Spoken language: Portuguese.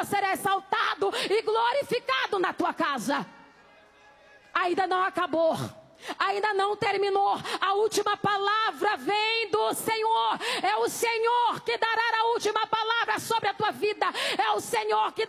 Senhor será exaltado e glorificado na tua casa. Ainda não acabou. Ainda não terminou. A última palavra vem do Senhor. É o Senhor que dará a última palavra sobre a tua vida. É o Senhor que